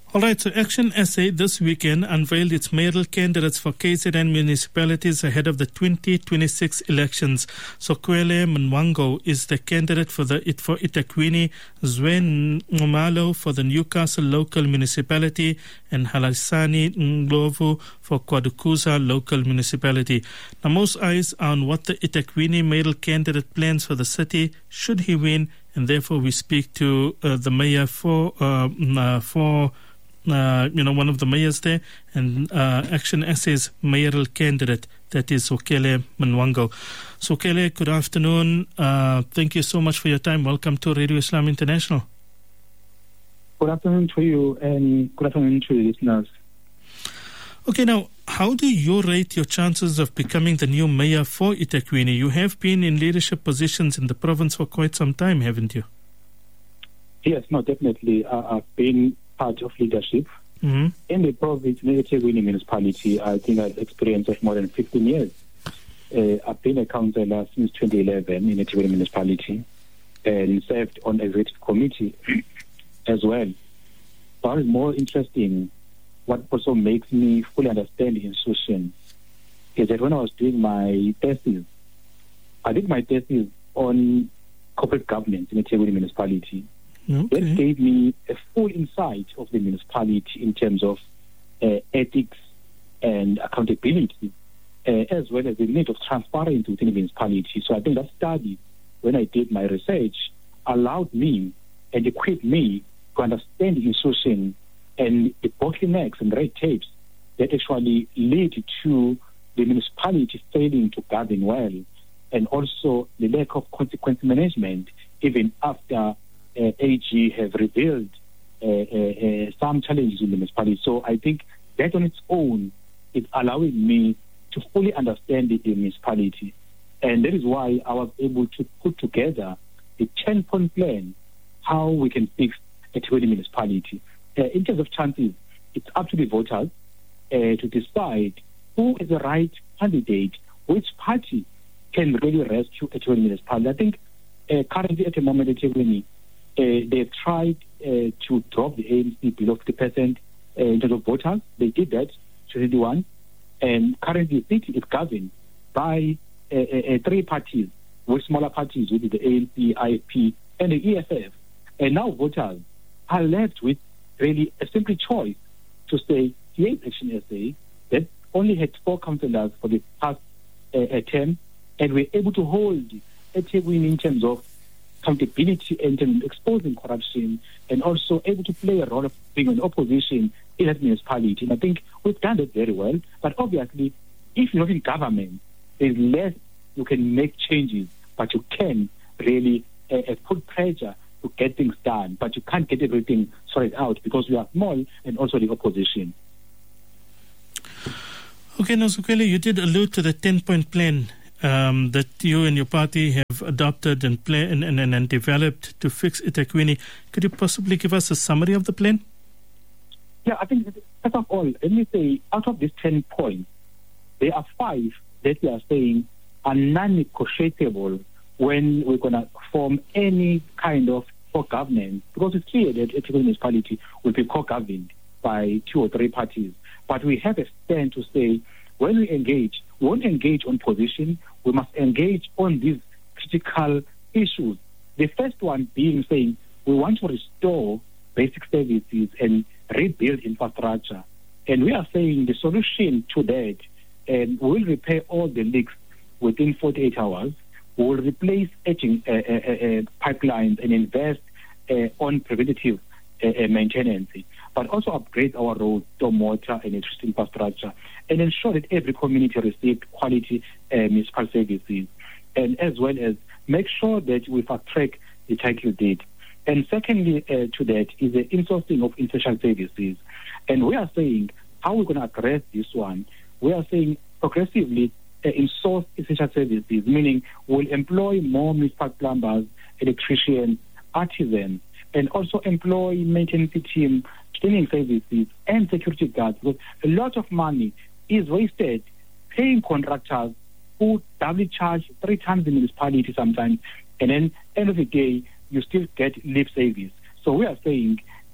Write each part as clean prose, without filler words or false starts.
All right, so Action SA this weekend unveiled its mayoral candidates for KZN municipalities ahead of the 2026 elections. So Kwele Mnwango is the candidate for eThekwini, Zwe Nxumalo for the Newcastle local municipality, and Halasani Ndlovu for Kwadukuza local municipality. Now, most eyes are on what the eThekwini mayoral candidate plans for the city should he win, and therefore we speak to the mayor for one of the mayors there, and Action SA's mayoral candidate, that is Okele Mnwango. So Okele, good afternoon. Thank you so much for your time. Welcome to Radio Islam International. Good afternoon to you, and good afternoon to the listeners. Okay, now, how do you rate your chances of becoming the new mayor for eThekwini? You have been in leadership positions in the province for quite some time, haven't you? Yes, no, definitely. I've been part of leadership. Mm-hmm. In the province, in the eThekwini municipality, I think I've experienced of more than 15 years. I've been a councillor since 2011 in the eThekwini municipality and served on the executive committee as well. What is more interesting, what also makes me fully understand the institution, is that when I was doing my thesis, I did my thesis on corporate governance in the eThekwini municipality. Okay. That gave me a full insight of the municipality in terms of ethics and accountability, as well as the need of transparency within the municipality. So I think that study, when I did my research, allowed me and equipped me to understand the institution and the bottlenecks and red tapes that actually lead to the municipality failing to govern well, and also the lack of consequence management, even after AG have revealed some challenges in the municipality. So I think that on its own is allowing me to fully understand the municipality. And that is why I was able to put together a 10-point plan how we can fix eThekwini municipality. In terms of chances, it's up to the voters to decide who is the right candidate, which party can really rescue eThekwini municipality. I think currently at the moment eThekwini, they've tried to drop the ANC below 50% in terms of voters. They did that, 21, and currently the city is governed by three parties, with smaller parties, which is the ANC, IFP, and the EFF. And now voters are left with really a simple choice to say, here's Action SA that only had 4 councillors for the past term, and we're able to hold eThekwini in terms of accountability and exposing corruption, and also able to play a role of being an opposition in that municipality. And I think we've done that very well. But obviously, if you're not in government, there's less you can make changes, but you can really put pressure to get things done. But you can't get everything sorted out because we are small and also the opposition. Okay, now, Sukele, you did allude to the 10-point plan that you and your party have adopted and developed to fix eThekwini. Could you possibly give us a summary of the plan? Yeah, I think, first of all, let me say, out of these 10 points, there are 5 that we are saying are non-negotiable when we're going to form any kind of co-governance, because it's clear that eThekwini municipality will be co-governed by 2 or 3 parties. But we have a stand to say, when we engage, we won't engage on position, we must engage on these critical issues. The first one being saying we want to restore basic services and rebuild infrastructure. And we are saying the solution to that, and we'll repair all the leaks within 48 hours. We will replace aging pipelines and invest on preventative maintenance, but also upgrade our roads, stormwater, and electricity infrastructure, and ensure that every community receives quality municipal services, and as well as make sure that we fast-track the title deed. And secondly to that is the insourcing of essential services. And we are saying how we're going to address this one. We are saying progressively in-source essential services, meaning we'll employ more municipal plumbers, electricians, artisans, and also employ maintenance team, cleaning services, and security guards. Because a lot of money is wasted paying contractors who doubly charge 3 times the municipality sometimes, and then end of the day, you still get lip service. So we are saying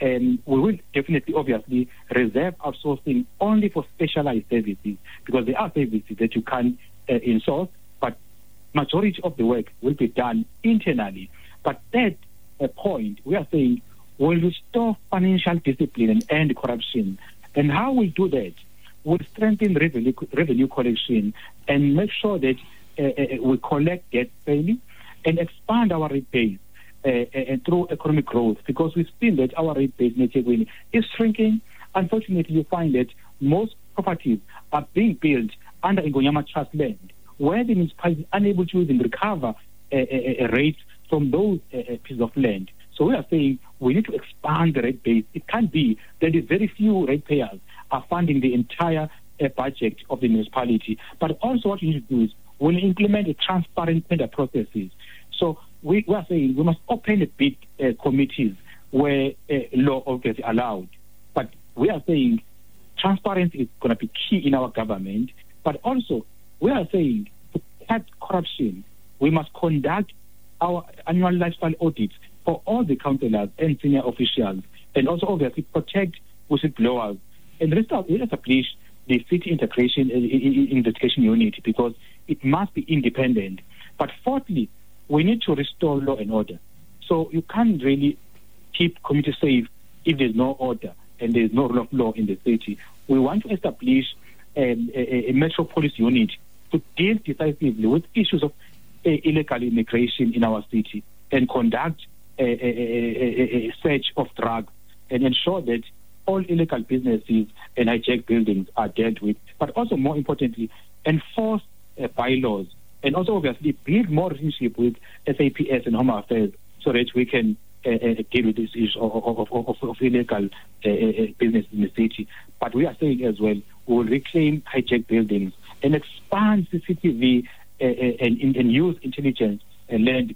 we will definitely, obviously, reserve outsourcing only for specialized services, because there are services that you can insource, but majority of the work will be done internally. But at a point, we are saying we'll restore financial discipline and end corruption. And how we'll do that? We'll strengthen revenue collection and make sure that we collect debt fairly and expand our rate base and through economic growth, because we've seen that our rate base is shrinking. Unfortunately, you find that most properties are being built under Ngonyama Trust land, where the municipality is unable to even recover a rate from those pieces of land. So we are saying we need to expand the rate base. It can't be that very few ratepayers are funding the entire budget of the municipality. But also what we need to do is we'll implement a transparent tender processes. So we are saying we must open the bid committees where law obviously allowed. But we are saying transparency is going to be key in our government. But also we are saying to cut corruption, we must conduct our annual lifestyle audits for all the councillors and senior officials, and also obviously protect whistleblowers and establish the city integration investigation unit, because it must be independent. But fourthly, we need to restore law and order. So you can't really keep community safe if there's no order and there's no rule of law in the city. We want to establish a metro police unit to deal decisively with issues of illegal immigration in our city and conduct a search of drugs and ensure that all illegal businesses and hijacked buildings are dealt with. But also, more importantly, enforce bylaws and also obviously build more relationship with SAPS and Home Affairs so that we can deal with this issue of illegal business in the city. But we are saying as well, we will reclaim hijacked buildings and expand CCTV and use intelligence and land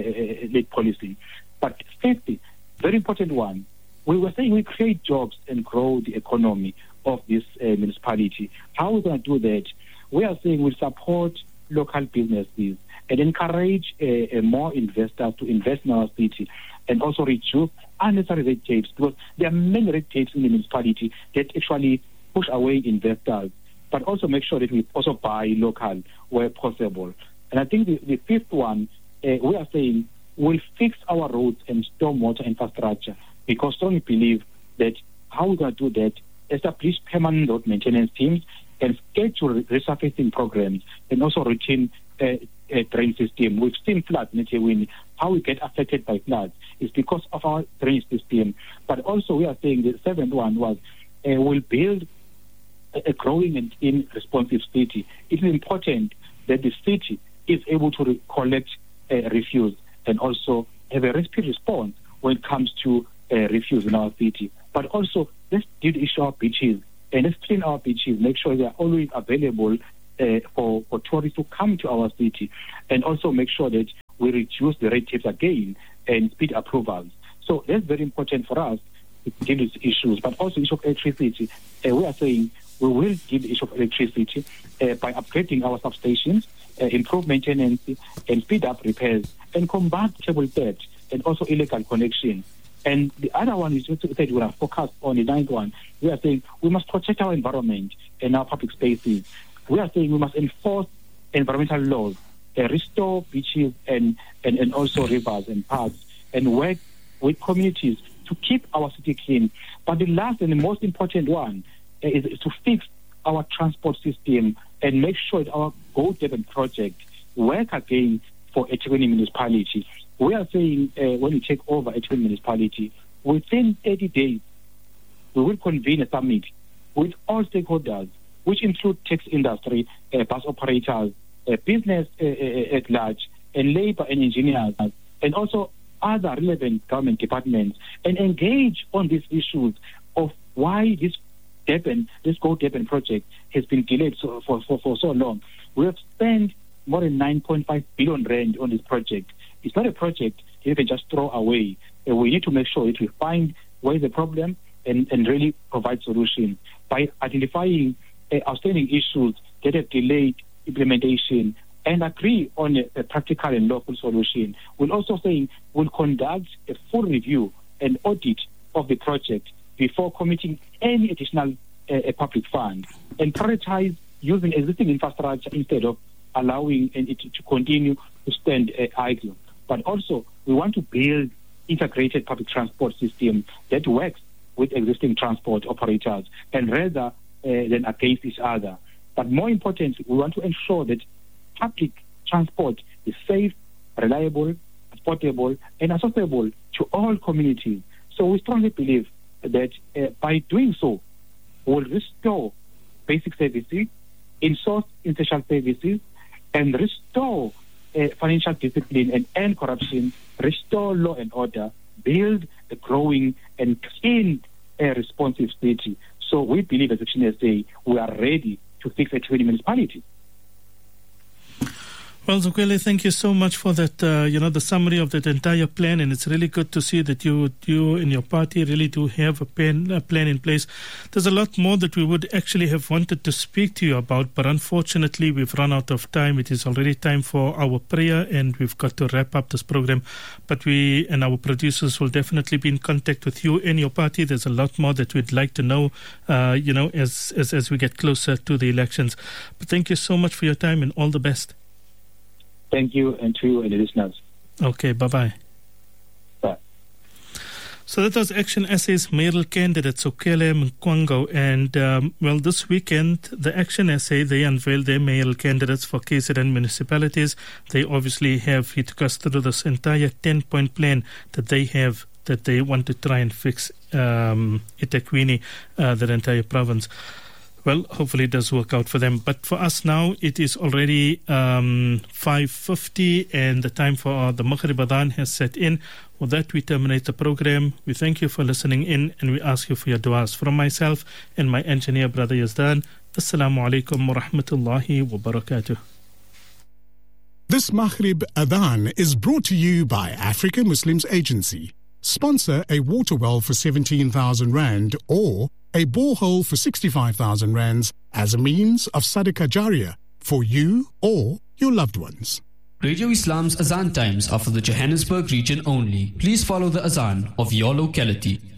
policy. But fifthly, very important one, we were saying we create jobs and grow the economy of this municipality. How are we going to do that? We are saying we support local businesses and encourage more investors to invest in our city, and also reduce unnecessary red tapes, because there are many red tapes in the municipality that actually push away investors. But also make sure that we also buy local where possible. And I think the fifth one, we are saying we'll fix our roads and stormwater infrastructure, because strongly believe that how we're going to do that, establish permanent road maintenance teams and schedule resurfacing programs, and also routine drain system. We've seen floods in eThekwini. How we get affected by floods is because of our drainage system. But also we are saying the seventh one was we'll build a growing and clean responsive city. It is important that the city is able to collect refuse and also have a rapid response when it comes to refuse in our city. But also, let's do the issue of beaches, and let's clean our beaches, make sure they are always available for tourists to come to our city, and also make sure that we reduce the red tapes again and speed approvals. So that's very important for us to deal with issues. But also issue of electricity, we are saying we will deal the issue of electricity by upgrading our substations, improve maintenance, and speed up repairs, and combat cable theft and also illegal connection. And the other one is just that we are focused on the ninth one. We are saying we must protect our environment and our public spaces. We are saying we must enforce environmental laws, restore beaches and also rivers and parks, and work with communities to keep our city clean. But the last and the most important one is to fix our transport system and make sure that our Go Durban project work again for eThekwini municipality. We are saying when we take over eThekwini municipality, within 30 days, we will convene a summit with all stakeholders, which include taxi industry, bus operators, business at large, and labor and engineers, and also other relevant government departments, and engage on these issues of why this Go Durban project has been delayed for so long. We have spent more than 9.5 billion rand on this project. It's not a project you can just throw away. We need to make sure that we find where is the problem and really provide solutions by identifying outstanding issues that have delayed implementation and agree on a practical and lawful solution. We're also saying we'll conduct a full review and audit of the project before committing any additional public fund, and prioritize using existing infrastructure instead of allowing it to continue to stand idle. But also, we want to build integrated public transport system that works with existing transport operators and rather than against each other. But more importantly, we want to ensure that public transport is safe, reliable, affordable, and accessible to all communities. So we strongly believe that by doing so, we'll restore basic services, in-source essential services, and restore financial discipline and end corruption, restore law and order, build a growing and clean responsive city. So we believe as Action SA, we are ready to fix a 20 municipalities. Well, Zukwele, thank you so much for that, the summary of that entire plan. And it's really good to see that you and your party really do have a plan in place. There's a lot more that we would actually have wanted to speak to you about, but unfortunately, we've run out of time. It is already time for our prayer, and we've got to wrap up this program. But we and our producers will definitely be in contact with you and your party. There's a lot more that we'd like to know, as we get closer to the elections. But thank you so much for your time, and all the best. Thank you, and to you and the listeners. Okay, bye-bye. Bye. So that was Action SA's mayoral candidate, Zukwele Mkwango. And, this weekend, the Action SA, they unveiled their mayoral candidates for KZN municipalities. They obviously he took us through this entire 10-point plan that they have, that they want to try and fix eThekwini, that entire province. Well, hopefully it does work out for them. But for us now, it is already 5:50, and the time for the Maghrib Adhan has set in. With that, we terminate the program. We thank you for listening in, and we ask you for your du'as. From myself and my engineer, Brother Yazdan, Assalamu alaikum wa rahmatullahi wa barakatuh. This Maghrib Adhan is brought to you by Africa Muslims Agency. Sponsor a water well for 17,000 Rand or a borehole for 65,000 Rands as a means of Sadaqah Jariyah for you or your loved ones. Radio Islam's Azan times are for the Johannesburg region only. Please follow the Azan of your locality.